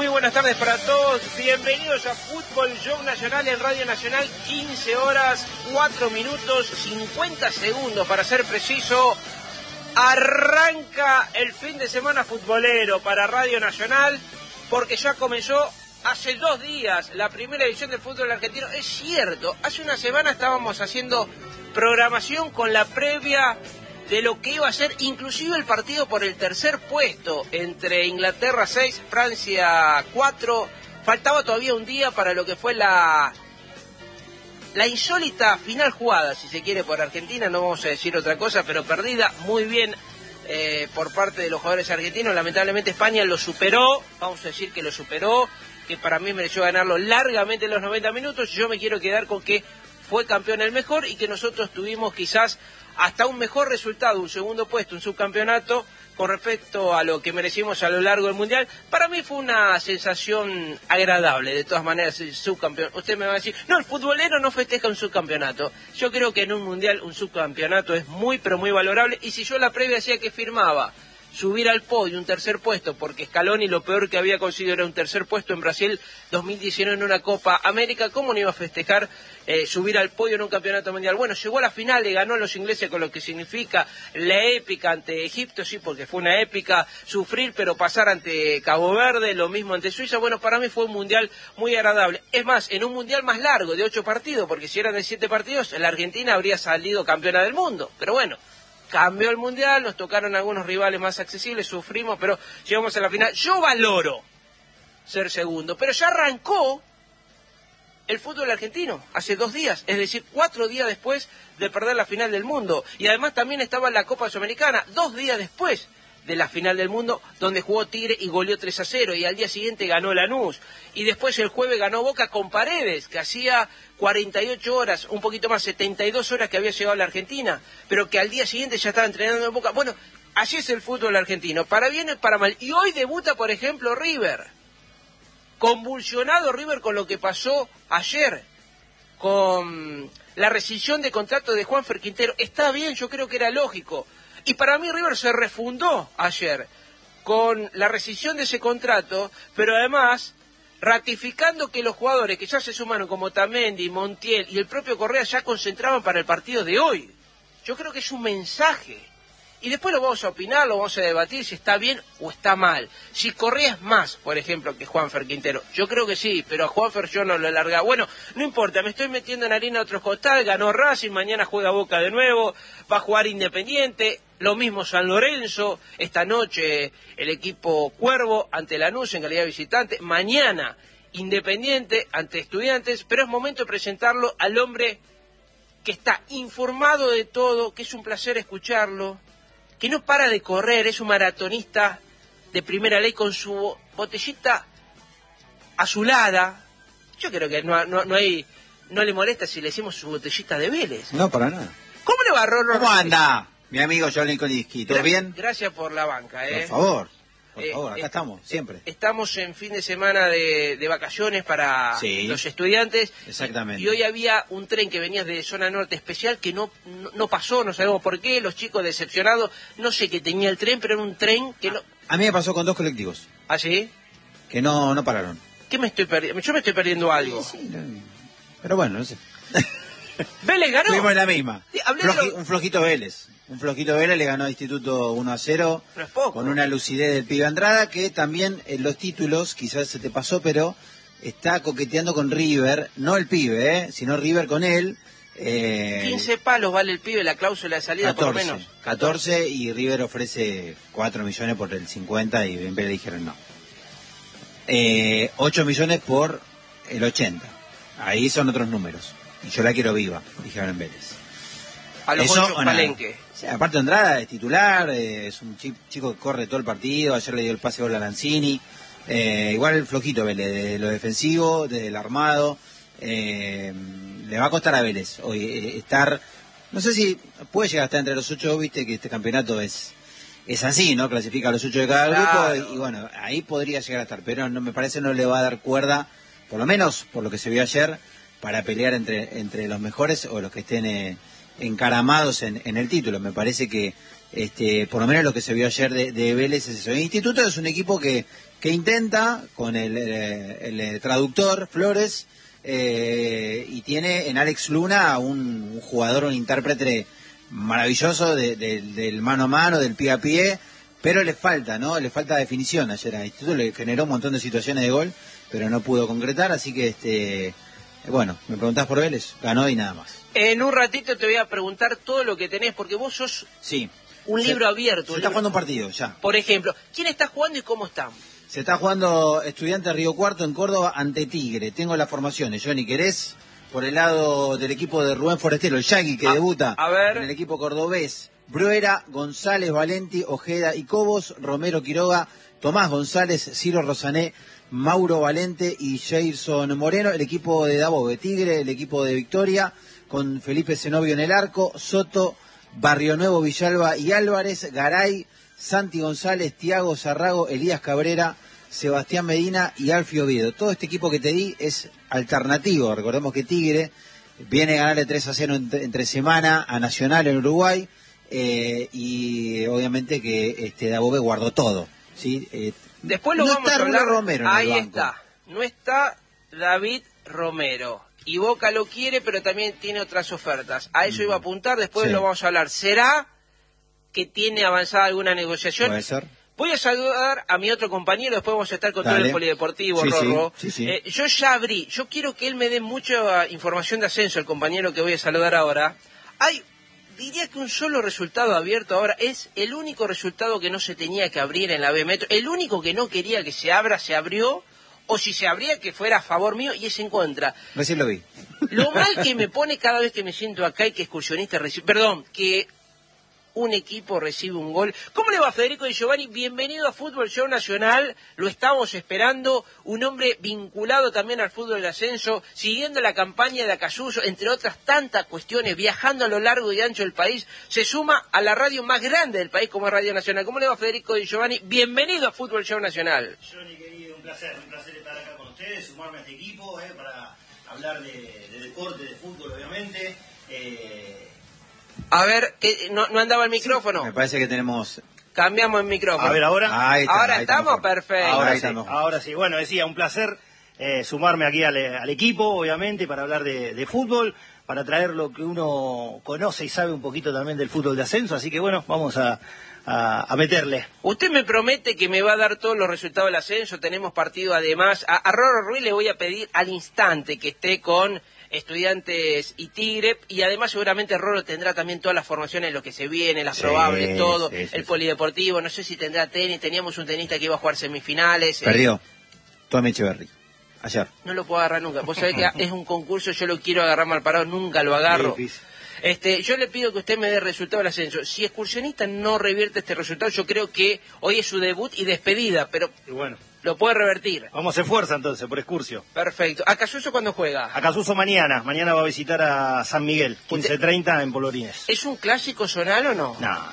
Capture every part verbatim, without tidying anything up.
Muy buenas tardes para todos. Bienvenidos a Fútbol Show Nacional en Radio Nacional. quince horas, cuatro minutos, cincuenta segundos para ser preciso. Arranca el fin de semana futbolero para Radio Nacional porque ya comenzó hace dos días la primera edición del fútbol argentino. Es cierto, hace una semana estábamos haciendo programación con la previa de lo que iba a ser inclusive el partido por el tercer puesto entre Inglaterra seis, Francia cuatro. Faltaba todavía un día para lo que fue la la insólita final jugada, si se quiere, por Argentina. No vamos a decir otra cosa, pero perdida muy bien eh, por parte de los jugadores argentinos. Lamentablemente España lo superó, vamos a decir que lo superó, que para mí mereció ganarlo largamente en los noventa minutos. Yo me quiero quedar con que fue campeón el mejor y que nosotros tuvimos quizás hasta un mejor resultado, un segundo puesto, un subcampeonato, con respecto a lo que merecimos a lo largo del Mundial. Para mí fue una sensación agradable, de todas maneras, el subcampeón. Usted me va a decir, no, el futbolero no festeja un subcampeonato. Yo creo que en un Mundial un subcampeonato es muy, pero muy valorable, y si yo la previa decía que firmaba subir al podio un tercer puesto, porque Scaloni lo peor que había conseguido era un tercer puesto en Brasil dos mil diecinueve en una Copa América, ¿cómo no iba a festejar eh, subir al podio en un campeonato mundial? Bueno, llegó a la final, le ganó a los ingleses, con lo que significa la épica ante Egipto, sí, porque fue una épica, sufrir pero pasar ante Cabo Verde, lo mismo ante Suiza. Bueno, para mí fue un mundial muy agradable. Es más, en un mundial más largo, de ocho partidos, porque si eran de siete partidos, la Argentina habría salido campeona del mundo, pero bueno, cambió el Mundial, nos tocaron algunos rivales más accesibles, sufrimos, pero llegamos a la final. Yo valoro ser segundo, pero ya arrancó el fútbol argentino hace dos días, es decir, cuatro días después de perder la final del mundo. Y además también estaba en la Copa Sudamericana, dos días después de la final del mundo, donde jugó Tigre y goleó tres a cero, y al día siguiente ganó Lanús. Y después el jueves ganó Boca con Paredes, que hacía cuarenta y ocho horas, un poquito más, setenta y dos horas que había llegado a la Argentina, pero que al día siguiente ya estaba entrenando en Boca. Bueno, así es el fútbol argentino, para bien y para mal. Y hoy debuta, por ejemplo, River. Convulsionado River con lo que pasó ayer, con la rescisión de contrato de Juanfer Quintero. Está bien, yo creo que era lógico. Y para mí River se refundó ayer con la rescisión de ese contrato, pero además ratificando que los jugadores que ya se sumaron, como Tamendi, Montiel y el propio Correa, ya concentraban para el partido de hoy. Yo creo que es un mensaje. Y después lo vamos a opinar, lo vamos a debatir si está bien o está mal. Si Correa es más, por ejemplo, que Juanfer Quintero. Yo creo que sí, pero a Juanfer yo no lo largaba. Bueno, no importa, me estoy metiendo en harina a otros costal. Ganó Racing, mañana juega Boca de nuevo, va a jugar Independiente. Lo mismo San Lorenzo, esta noche el equipo Cuervo ante Lanús en calidad de visitante. Mañana Independiente ante Estudiantes, pero es momento de presentarlo al hombre que está informado de todo, que es un placer escucharlo, que no para de correr, es un maratonista de primera ley con su botellita azulada. Yo creo que no, no, no hay, no le molesta si le decimos su botellita de Vélez. No, para nada. ¿Cómo le va, Rorro? ¿Cómo anda, mi amigo Jolín Koliski? ¿Todo Gra- bien? Gracias por la banca, ¿eh? Por favor, por Eh, favor, acá eh, estamos, siempre. Estamos en fin de semana de, de vacaciones para Sí, los estudiantes. exactamente. Y hoy había un tren que venía de zona norte especial que no, no, no pasó, no sabemos por qué. Los chicos decepcionados, no sé qué tenía el tren, pero era un tren que no... A mí me pasó con dos colectivos, ¿Ah, sí? que no, no pararon. ¿Qué me estoy perdiendo? Yo me estoy perdiendo algo. Sí, sí, no, pero bueno, no sé. ¿Vélez ganó? Estuvimos en la misma. Sí, hablé de Floji- lo- Un flojito Vélez. Un flojito Vélez le ganó a Instituto uno a cero. No es poco. Con una lucidez del pibe Andrada, que también en los títulos, quizás se te pasó, pero está coqueteando con River. No el pibe, ¿eh? Sino River con él. Eh, quince palos vale el pibe la cláusula de salida, por lo menos. catorce y River ofrece cuatro millones por el cincuenta y en vez le dijeron no. Eh, ocho millones por el ochenta. Ahí son otros números. Y yo la quiero viva, dijeron en Vélez. A los Eso, ocho o nada. Palenque. Sí, aparte Andrada es titular, eh, es un chi- chico que corre todo el partido, ayer le dio el pase gol a Lanzini. Eh, igual el flojito Vélez, de lo defensivo, del armado. Eh, le va a costar a Vélez hoy eh, estar, no sé si puede llegar a estar entre los ocho, viste que este campeonato es es así, ¿no? Clasifica a los ocho de cada Claro. grupo y, y bueno, ahí podría llegar a estar, pero no me parece no le va a dar cuerda, por lo menos por lo que se vio ayer, para pelear entre entre los mejores o los que estén eh, encaramados en, en el título. Me parece que este, por lo menos lo que se vio ayer de, de Vélez es eso. El Instituto es un equipo que, que intenta, con el, el, el traductor Flores, eh, y tiene en Alex Luna un, un jugador, un intérprete maravilloso de, de, del mano a mano, del pie a pie, pero le falta, ¿no? Le falta definición ayer al Instituto, le generó un montón de situaciones de gol, pero no pudo concretar, así que, este, bueno, me preguntás por Vélez, ganó y nada más. En un ratito te voy a preguntar todo lo que tenés, porque vos sos sí. un se, libro abierto. Se está jugando un partido, ya. Por ejemplo, ¿quién está jugando y cómo están? Se está jugando Estudiantes Río Cuarto en Córdoba ante Tigre. Tengo las formaciones. Johnny, ¿querés? Por el lado del equipo de Rubén Forestero, el Yagui, que a, debuta a ver. en el equipo cordobés. Bruera, González, Valenti, Ojeda y Cobos, Romero Quiroga, Tomás González, Ciro Rosané, Mauro Valente y Jason Moreno. El equipo de Dabove, Tigre, el equipo de Victoria, con Felipe Zenobio en el arco, Soto, Barrio Nuevo, Villalba y Álvarez, Garay, Santi González, Tiago Zarrago, Elías Cabrera, Sebastián Medina y Alfio Oviedo. Todo este equipo que te di es alternativo. Recordemos que Tigre viene a ganarle tres a cero entre, entre semana a Nacional en Uruguay, eh, y obviamente que este Dabove guardó todo, ¿sí? Eh, Después lo no vamos está a hablar. Romero en Ahí el banco. está. No está David Romero. Y Boca lo quiere, pero también tiene otras ofertas. A eso mm. iba a apuntar, después sí. lo vamos a hablar. ¿Será que tiene avanzada alguna negociación? Puede ser. Voy a saludar a mi otro compañero, después vamos a estar con Dale. todo el polideportivo, sí, Rorro. Sí, sí, sí. Eh, yo ya abrí, yo quiero que él me dé mucha información de ascenso, el compañero que voy a saludar ahora. Hay, diría que un solo resultado abierto ahora, es el único resultado que no se tenía que abrir en la B Metro, el único que no quería que se abra, se abrió, o si se abría que fuera a favor mío, y es en contra. Recién lo vi. Lo mal que me pone cada vez que me siento acá y que excursionista recibe, perdón, que un equipo recibe un gol. ¿Cómo le va, Federico Di Giovanni? Bienvenido a Fútbol Show Nacional, lo estamos esperando, un hombre vinculado también al fútbol de ascenso, siguiendo la campaña de Acasuso, entre otras tantas cuestiones, viajando a lo largo y ancho del país, se suma a la radio más grande del país como es Radio Nacional. ¿Cómo le va, Federico Di Giovanni? Bienvenido a Fútbol Show Nacional. Johnny, querido, un placer, un placer estar acá con ustedes, sumarme a este equipo, eh, para hablar de, de deporte, de fútbol, obviamente. Eh, A ver, eh, no, no andaba el micrófono. Sí, me parece que tenemos... Cambiamos el micrófono. A ver, ahora. Ahí está, ahora ahí estamos está perfectos. Ahora, ahí sí, estamos. ahora sí. Bueno, decía, un placer eh, sumarme aquí al, al equipo, obviamente, para hablar de, de fútbol, para traer lo que uno conoce y sabe un poquito también del fútbol de ascenso. Así que bueno, vamos a, a, a meterle. Usted me promete que me va a dar todos los resultados del ascenso. Tenemos partido además. A, a Rorro Ruiz le voy a pedir al instante que esté con Estudiantes y Tigre, y además seguramente Rorro tendrá también todas las formaciones, lo que se viene, las sí, probables, todo, sí, sí, el sí. polideportivo, no sé si tendrá tenis, teníamos un tenista que iba a jugar semifinales. Perdió. Tommy Echeverry. Ayer. No lo puedo agarrar nunca. Vos sabés que es un concurso, yo lo quiero agarrar mal parado, nunca lo agarro. Este, yo le pido que usted me dé resultado del ascenso. Si Excursionista no revierte este resultado, yo creo que hoy es su debut y despedida, pero Y bueno, lo puede revertir. vamos a hacer fuerza entonces, por Excursio. Perfecto. ¿Acasuso cuándo juega? Acasuso mañana, mañana va a visitar a San Miguel, quince treinta en Polorines. ¿Es un clásico zonal o no? No, no.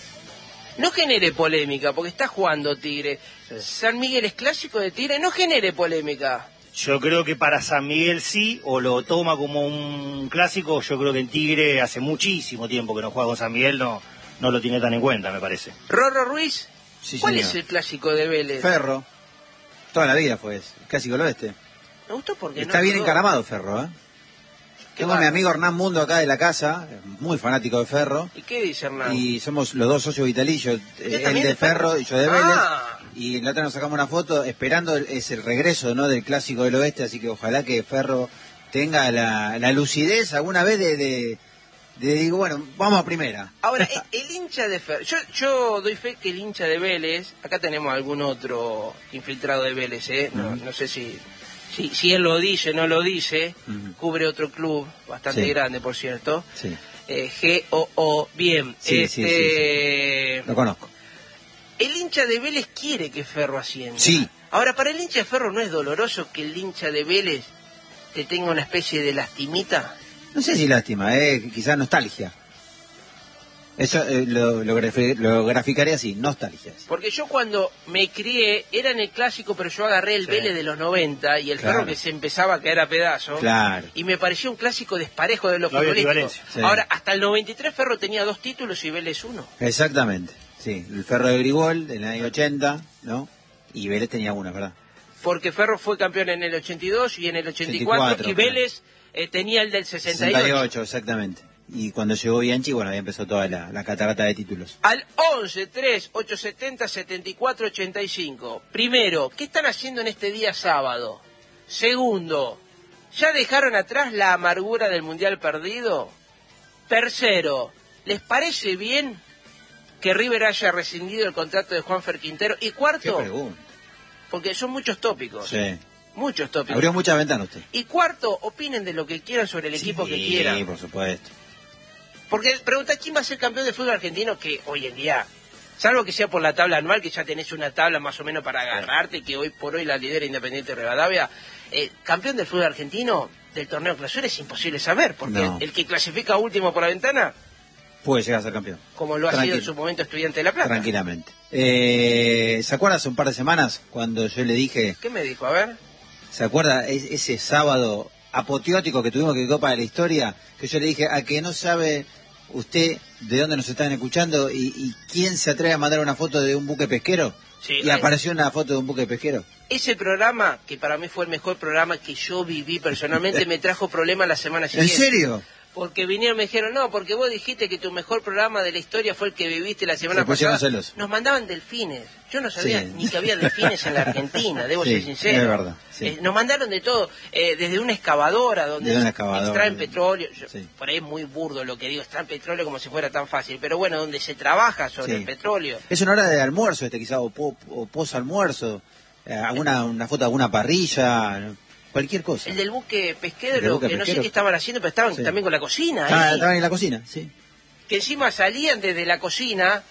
No genere polémica, porque está jugando Tigre. Sí. San Miguel es clásico de Tigre, no genere polémica. Yo creo que para San Miguel sí, o lo toma como un clásico. Yo creo que el Tigre hace muchísimo tiempo que no juega con San Miguel, no, no lo tiene tan en cuenta, me parece. Rorro Ruiz, Sí, ¿cuál señor. es el clásico de Vélez? Ferro. Toda la vida fue ese. Clásico del Oeste. Me gustó porque Está no bien jugó. encaramado Ferro, ¿eh? Qué Tengo a mi bárbaro. amigo Hernán Mundo acá de la casa, muy fanático de Ferro. ¿Y qué dice Hernán? Y somos los dos socios vitalicios, eh, él también de de Ferro? Ferro y yo de Vélez. Ah. Y la otra nos sacamos una foto esperando el, es el regreso, ¿no?, del Clásico del Oeste, así que ojalá que Ferro tenga la, la lucidez alguna vez de, de, de digo, bueno, vamos a primera. Ahora, el, el hincha de Ferro, yo, yo doy fe que el hincha de Vélez, acá tenemos algún otro infiltrado de Vélez, ¿eh? No, Uh-huh. no sé si, si si él lo dice, no lo dice, Uh-huh. cubre otro club, bastante Sí. grande, por cierto. Sí, Eh, G O O, bien. Sí, este, sí, sí, lo conozco. El hincha de Vélez quiere que Ferro ascienda. Sí. Ahora, para el hincha de Ferro, ¿no es doloroso que el hincha de Vélez te tenga una especie de lastimita? No sé si lástima, eh, quizás nostalgia. Eso eh, lo, lo, grafi- lo graficaré así, nostalgia. Porque yo cuando me crié, era en el clásico, pero yo agarré el Sí. Vélez de los noventa y el Claro. Ferro que se empezaba a caer a pedazos. Claro. Y me pareció un clásico desparejo de los No había futbolísticos. equivalencia. Sí. Ahora, hasta el noventa y tres Ferro tenía dos títulos y Vélez uno. Exactamente, sí. El Ferro de Grigol, del año ochenta, ¿no? Y Vélez tenía una, ¿verdad? Porque Ferro fue campeón en el ochenta y dos y en el ochenta y cuatro, ochenta y cuatro, y Vélez eh, tenía el del sesenta y ocho. sesenta y ocho, exactamente. Y cuando llegó Bianchi, bueno, ahí empezó toda la, la catarata de títulos. Al once, tres, ocho setenta, setenta y cuatro, ochenta y cinco. Primero, ¿qué están haciendo en este día sábado? Segundo, ¿ya dejaron atrás la amargura del Mundial perdido? Tercero, ¿les parece bien que River haya rescindido el contrato de Juanfer Quintero? Y ¿Qué cuarto, pregunta? porque son muchos tópicos, Sí. muchos tópicos. Abrió muchas ventanas usted. Y cuarto, opinen de lo que quieran sobre el equipo Sí, que quieran. Sí, por supuesto. Porque pregunta quién va a ser campeón de fútbol argentino, que hoy en día, salvo que sea por la tabla anual, que ya tenés una tabla más o menos para agarrarte, que hoy por hoy la lidera Independiente Rivadavia, eh, campeón del fútbol argentino del torneo clausura es imposible saber, porque No. el que clasifica último por la ventana, Puede llegar a ser campeón. como lo ha Tranquilo. sido en su momento Estudiante de La Plata. Tranquilamente. Eh, ¿Se acuerda hace un par de semanas cuando yo le dije, ¿Qué me dijo? A ver. ¿se acuerda es- ese sábado apoteótico que tuvimos que quedó para la historia? Que yo le dije, a que no sabe usted de dónde nos están escuchando y, y quién se atreve a mandar una foto de un buque pesquero. Sí, y eh. apareció una foto de un buque pesquero. Ese programa, que para mí fue el mejor programa que yo viví personalmente, me trajo problemas la semana ¿En siguiente. serio? Porque vinieron y me dijeron, no, porque vos dijiste que tu mejor programa de la historia fue el que viviste la semana Se pusieron pasada. celosos. Nos mandaban delfines. Yo no sabía Sí. ni que había delfines en la Argentina, debo Sí, ser sincero. es verdad, sí. Eh, nos mandaron de todo, eh, desde una excavadora donde Desde una excavadora. extraen petróleo. Yo- Sí. Por ahí es muy burdo lo que digo, extraen petróleo como si fuera tan fácil. Pero bueno, donde se trabaja sobre Sí. el petróleo. Es una hora de almuerzo este quizá, o, po, o post-almuerzo, eh, alguna, una foto de alguna parrilla, cualquier cosa. El del buque pesquero, El del buque que no sé pesquero. qué estaban haciendo, pero estaban Sí. también con la cocina. Ah, ahí. estaban en la cocina, sí. Que encima salían desde la cocina.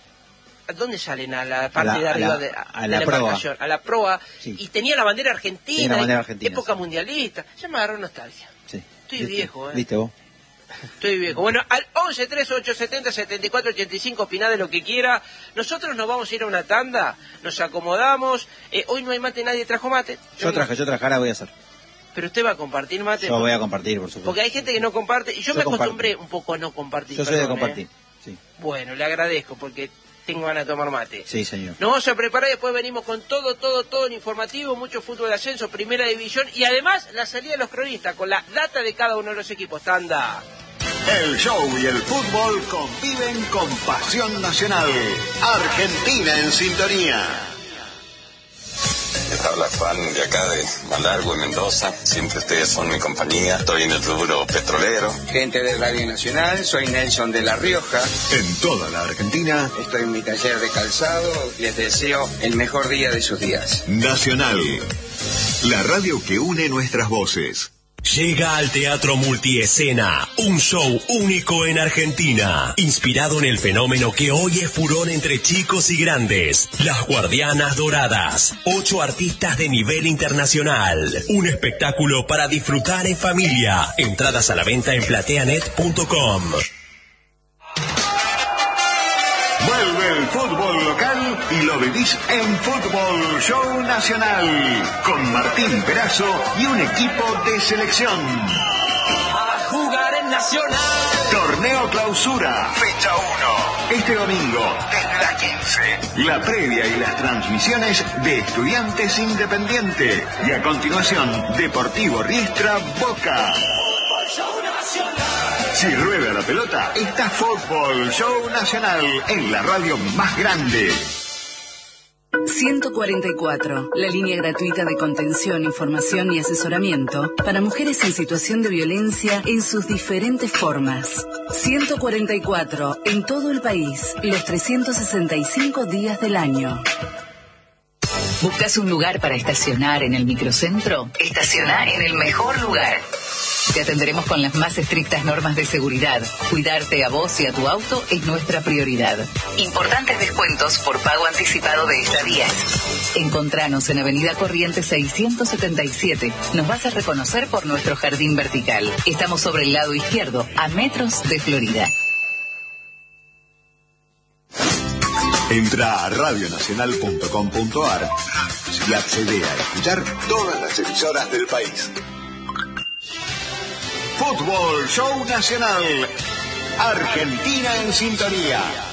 ¿A dónde salen? A la parte la- de a arriba la- de, a de la la proa. embarcación, a la proa, Sí. y tenía la bandera argentina, Tenía la bandera y- argentina, época sí. mundialista. Ya me agarró nostalgia. Sí. Estoy ¿Viste? viejo, ¿eh? ¿Viste vos? Estoy viejo. Bueno, al once, tres, ocho setenta, setenta y cuatro, ochenta y cinco, opiná de lo que quiera. Nosotros nos vamos a ir a una tanda, nos acomodamos. Eh, hoy no hay mate, nadie trajo mate. Yo traje, yo traje, ahora voy a hacer. Pero usted va a compartir mate. Yo voy a compartir, por supuesto. Porque hay gente que no comparte, y yo, Yo me comparto. acostumbré un poco a no compartir. Yo soy de perdón, compartir, ¿eh? sí. Bueno, le agradezco, porque tengo ganas de tomar mate. Sí, señor. Nos vamos a preparar y después venimos con todo, todo, todo en informativo, mucho fútbol de ascenso, primera división y además la salida de los cronistas con la data de cada uno de los equipos. Tanda. El show y el fútbol conviven con pasión nacional. Argentina en sintonía. Les habla Juan de acá de Malargüe, Mendoza. Siempre ustedes son mi compañía. Estoy en el rubro petrolero. Gente de Radio Nacional, soy Nelson de La Rioja, En toda la Argentina, estoy en mi taller de calzado, les deseo el mejor día de sus días. Nacional. La radio que une nuestras voces. Llega al Teatro Multiescena, un show único en Argentina, inspirado en el fenómeno que hoy es furor entre chicos y grandes, Las Guardianas Doradas, ocho artistas de nivel internacional, un espectáculo para disfrutar en familia, entradas a la venta en plateanet punto com. Vuelve el fútbol local y lo vivís en Fútbol Show Nacional. Con Martín Perazo y un equipo de selección. A jugar en Nacional. Torneo Clausura, fecha uno. Este domingo, desde las quince. La previa y las transmisiones de Estudiantes Independiente. Y a continuación, Deportivo Riestra Boca. Si rueda la pelota, está Fútbol Show Nacional en la radio más grande. ciento cuarenta y cuatro, la línea gratuita de contención, información y asesoramiento para mujeres en situación de violencia en sus diferentes formas. ciento cuarenta y cuatro, en todo el país, los trescientos sesenta y cinco días del año. ¿Buscas un lugar para estacionar en el microcentro? Estaciona en el mejor lugar. Te atenderemos con las más estrictas normas de seguridad. Cuidarte a vos y a tu auto es nuestra prioridad. Importantes descuentos por pago anticipado de estadías. Encontranos en Avenida Corrientes seiscientos setenta y siete. Nos vas a reconocer por nuestro jardín vertical. Estamos sobre el lado izquierdo, a metros de Florida. Entra a radio nacional punto com punto a r y accede a escuchar todas las emisoras del país. Fútbol Show Nacional. Argentina en sintonía.